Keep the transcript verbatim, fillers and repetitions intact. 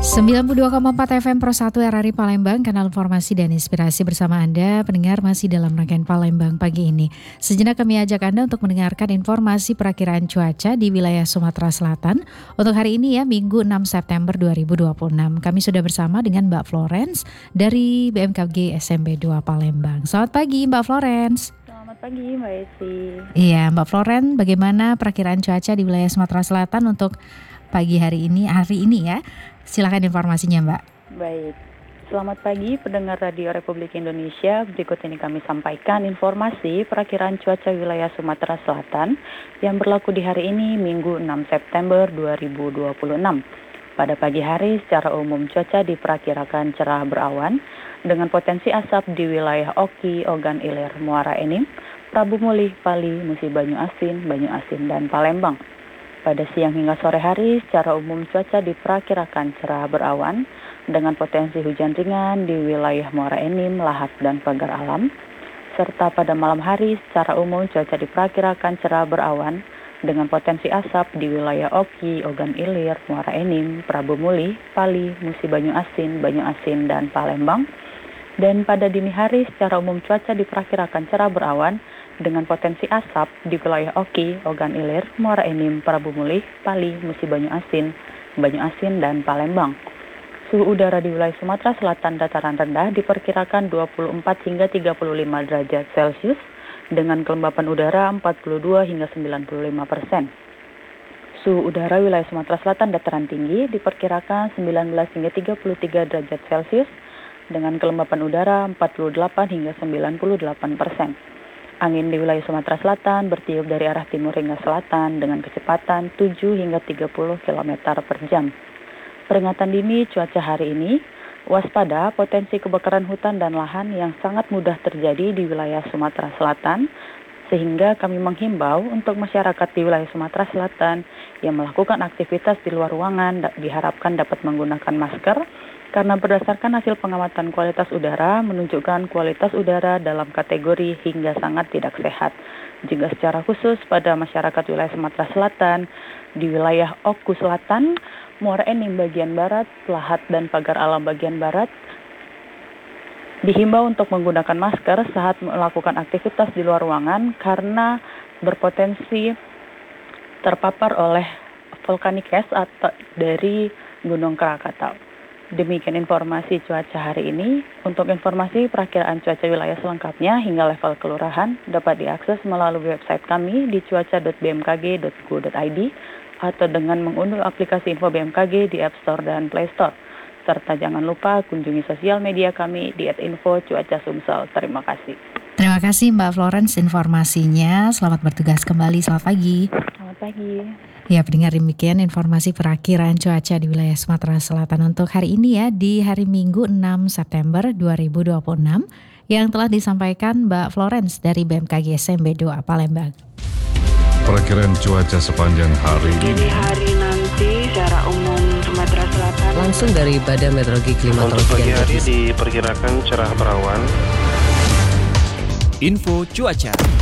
sembilan puluh dua koma empat F M Pro satu R R I Palembang, kanal informasi dan inspirasi bersama Anda, pendengar masih dalam rangkaian Palembang pagi ini. Sejenak kami ajak Anda untuk mendengarkan informasi perakiraan cuaca di wilayah Sumatera Selatan untuk hari ini ya, Minggu enam September dua ribu dua puluh enam. Kami sudah bersama dengan Mbak Florence dari B M K G S M B dua Palembang. Selamat pagi Mbak Florence. Selamat pagi Mbak Esi. Iya Mbak Florence, bagaimana perakiraan cuaca di wilayah Sumatera Selatan untuk pagi hari ini, hari ini ya? Silakan informasinya Mbak. Baik, selamat pagi pendengar Radio Republik Indonesia. Berikut ini kami sampaikan informasi perakiraan cuaca wilayah Sumatera Selatan yang berlaku di hari ini Minggu enam September dua ribu dua puluh enam. Pada pagi hari secara umum cuaca diperkirakan cerah berawan dengan potensi asap di wilayah Oki, Ogan Ilir, Muara Enim, Prabu Mulih, Pali, Musi Banyu Asin, Banyu Asin, dan Palembang. Pada siang hingga sore hari, secara umum cuaca diperkirakan cerah berawan dengan potensi hujan ringan di wilayah Muara Enim, Lahat, dan Pagar Alam. Serta pada malam hari, secara umum cuaca diperkirakan cerah berawan dengan potensi asap di wilayah Oki, Ogan Ilir, Muara Enim, Prabu Mulih, Pali, Musi Banyu Asin, Banyu Asin, dan Palembang. Dan pada dini hari, secara umum cuaca diperkirakan cerah berawan dengan potensi asap di wilayah Oki, Ogan Ilir, Muara Enim, Prabu Mulih, Pali, Musi Banyu Asin, Banyu Asin, dan Palembang. Suhu udara di wilayah Sumatera Selatan dataran rendah diperkirakan dua puluh empat hingga tiga puluh lima derajat Celcius dengan kelembapan udara empat puluh dua hingga sembilan puluh lima persen. Suhu udara wilayah Sumatera Selatan dataran tinggi diperkirakan sembilan belas hingga tiga puluh tiga derajat Celcius dengan kelembapan udara empat puluh delapan hingga sembilan puluh delapan persen. Angin di wilayah Sumatera Selatan bertiup dari arah timur hingga selatan dengan kecepatan tujuh hingga tiga puluh kilometer per jam. Peringatan dini cuaca hari ini, waspada potensi kebakaran hutan dan lahan yang sangat mudah terjadi di wilayah Sumatera Selatan, sehingga kami menghimbau untuk masyarakat di wilayah Sumatera Selatan yang melakukan aktivitas di luar ruangan diharapkan dapat menggunakan masker, karena berdasarkan hasil pengamatan kualitas udara menunjukkan kualitas udara dalam kategori hingga sangat tidak sehat. Juga secara khusus pada masyarakat wilayah Sumatera Selatan, di wilayah Oku Selatan, Muara Enim bagian barat, Lahat, dan Pagar Alam bagian barat, dihimbau untuk menggunakan masker saat melakukan aktivitas di luar ruangan karena berpotensi terpapar oleh volcanic ash atau dari Gunung Krakatau. Demikian informasi cuaca hari ini. Untuk informasi perakiraan cuaca wilayah selengkapnya hingga level kelurahan dapat diakses melalui website kami di cuaca dot b m k g dot go dot i d atau dengan mengunduh aplikasi Info B M K G di App Store dan Play Store. Serta jangan lupa kunjungi sosial media kami di et info cuaca sumsel. Terima kasih. Terima kasih Mbak Florence informasinya. Selamat bertugas kembali. Selamat pagi. Selamat pagi. Ya, pendengar, demikian informasi perakiraan cuaca di wilayah Sumatera Selatan untuk hari ini ya, di hari Minggu enam September dua ribu dua puluh enam yang telah disampaikan Mbak Florence dari B M K G S M B dua Palembang. Perakiraan cuaca sepanjang hari ini. Di hari nanti secara umum Sumatera Selatan langsung dari Badan Meteorologi Klimatologi. Untuk pagi hari diperkirakan cerah berawan. Info cuaca.